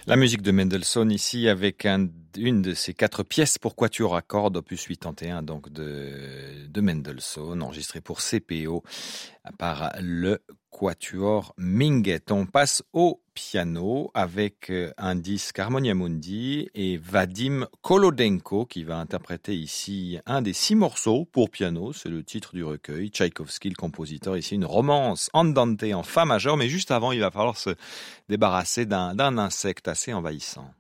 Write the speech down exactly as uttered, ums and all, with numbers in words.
La musique de Mendelssohn ici avec un, une de ses quatre pièces pour quatuor à cordes, opus quatre-vingt-et-un et un donc de, de Mendelssohn, enregistré pour C P O par le quatuor Minguet. On passe au piano avec un disque Harmonia Mundi et Vadim Kolodenko qui va interpréter ici un des six morceaux pour piano, c'est le titre du recueil. Tchaïkovski, le compositeur, ici une romance andante en fa majeur, mais juste avant il va falloir se débarrasser d'un, d'un insecte assez envahissant.